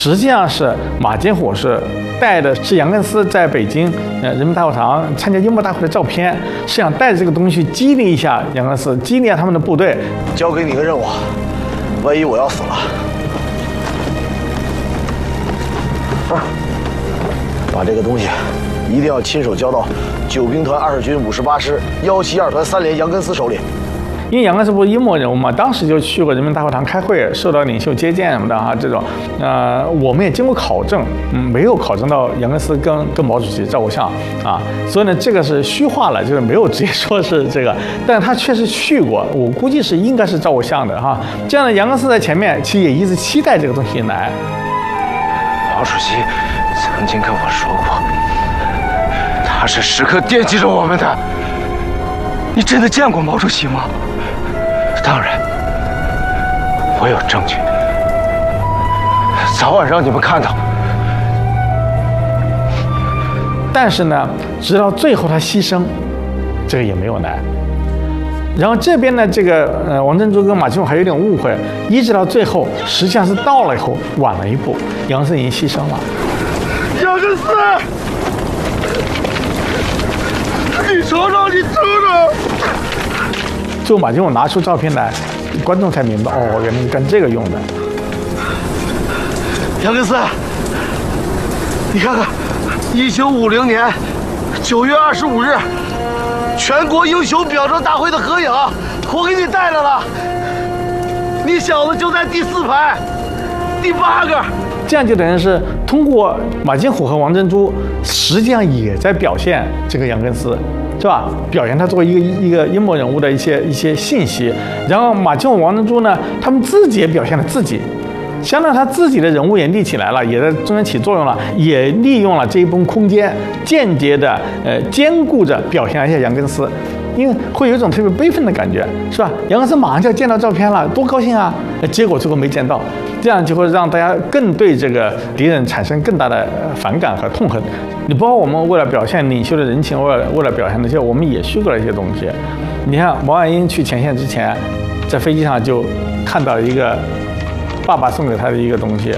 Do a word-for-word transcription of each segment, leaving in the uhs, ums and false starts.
实际上是马金虎是带的是杨根思在北京呃人民大会堂参加英模大会的照片，是想带着这个东西去激励一下杨根思，激励一下他们的部队。 交给你个任务，万一我要死了，啊，把这个东西一定要亲手交到九兵团二十军五十八师幺七二团三连杨根思手里。 因为杨根思不是阴谋人物嘛，当时就去过人民大会堂开会，受到领袖接见什么的哈，这种，呃，我们也经过考证，嗯，没有考证到杨根思跟跟毛主席照过相啊，所以呢，这个是虚化了，就是没有直接说是这个，但是他确实去过，我估计是应该是照过相的哈。这样的杨根思在前面，其实也一直期待这个东西来。 毛主席曾经跟我说过，他是时刻惦记着我们的。你真的见过毛主席吗？当然，我有证据，早晚让你们看到。 但是呢，直到最后他牺牲，这个也没有来。然后这边呢，这个呃王珍珠跟马金虎还有点误会，一直到最后，实际上是到了以后晚了一步，杨根思已经牺牲了。 杨根思，你瞅瞅，你瞅瞅。 最后马金虎拿出照片来，观众才明白，哦，原来是干这个用的。 杨根思，你看看，一九五零年九月二十五日，全国英雄表彰大会的合影，我给你带来了。你小子就在第四排，第八个。 这样就等于是通过马金虎和王珍珠，实际上也在表现这个杨根思。是吧？表现他作为一个一个阴谋人物的一些一些信息，然后马金虎、王珍珠呢，他们自己也表现了自己，相当于他自己的人物也立起来了，也在中间起作用了，也利用了这一部分空间，间接的呃兼顾着表现一下杨根思，因为会有一种特别悲愤的感觉，是吧？杨根思马上就要见到照片了，多高兴啊！结果最后没见到。这样就会让大家更对这个敌人产生更大的反感和痛恨。你包括我们为了表现领袖的人情，为了为了表现那些，我们也虚构了一些东西。你看毛岸英去前线之前，在飞机上就看到一个爸爸送给他的一个东西，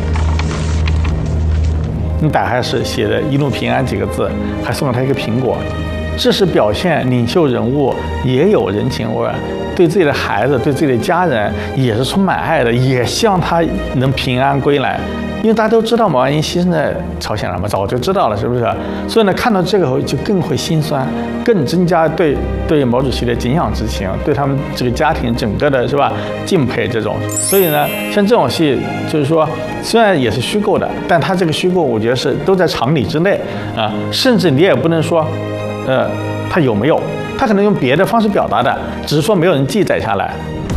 你打开是写的"一路平安"几个字，还送了他一个苹果。这是表现领袖人物也有人情味，对自己的孩子、对自己的家人也是充满爱的，也希望他能平安归来。因为大家都知道毛岸英牺牲在朝鲜了嘛，早就知道了，是不是？所以呢，看到这个就更会心酸，更增加对对毛主席的敬仰之情，对他们这个家庭整个的是吧敬佩这种。所以呢，像这种戏，就是说虽然也是虚构的，但它这个虚构，我觉得是都在常理之内啊，甚至你也不能说。呃，他有没有？他可能用别的方式表达的，只是说没有人记载下来。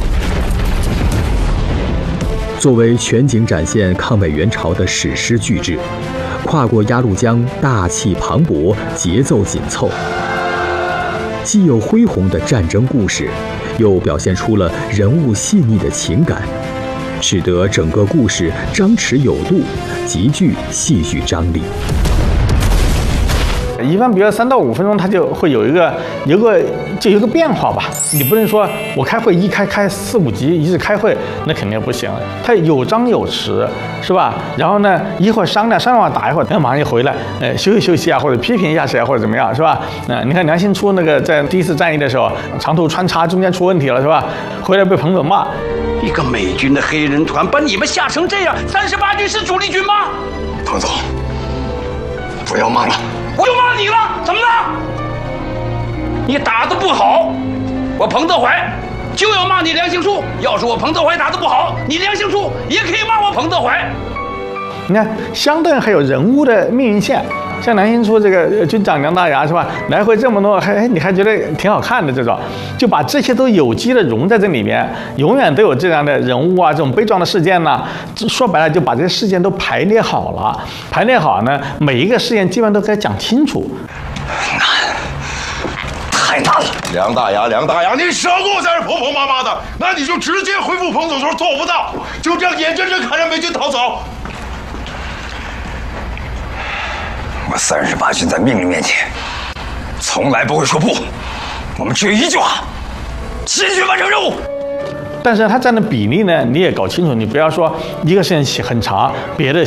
作为全景展现抗美援朝的史诗巨制，跨过鸭绿江，大气磅礴，节奏紧凑，既有恢宏的战争故事，又表现出了人物细腻的情感，使得整个故事张弛有度，极具戏剧张力。 一般比如三到五分钟，它就会有一个有一个就有一个变化吧。你不能说我开会一开开四五集一直开会，那肯定不行。它有张有弛，是吧？然后呢，一会儿商量商量完打一会儿，那马上就回来，呃，休息休息啊，或者批评一下谁啊，或者怎么样，是吧？那、呃、你看梁兴初那个在第一次战役的时候，长途穿插中间出问题了，是吧？回来被彭总骂， 一个美军的黑人团把你们吓成这样，三十八军是主力军吗？ 彭总，不要骂了。 我又骂你了，怎么了？你打得不好，我彭德怀就要骂你梁兴初。要是我彭德怀打得不好，你梁兴初也可以骂我彭德怀。 你看，相对还有人物的命运线，像梁兴初这个军长梁大牙是吧？来回这么多，还你还觉得挺好看的这种，就把这些都有机的融在这里面，永远都有这样的人物啊，这种悲壮的事件呢、啊。说白了，就把这些事件都排列好了，排列好呢，每一个事件基本上都该讲清楚。 难，太难了。 梁大牙，梁大牙，你少给我在这婆婆妈妈的，那你就直接回复彭总说做不到，就这样眼睁睁看着美军逃走。 我三十八军在命令面前，从来不会说不。我们只有一句话：齐心完成任务。 但是它占的比例呢，你也搞清楚，你不要说一个事情很长，别的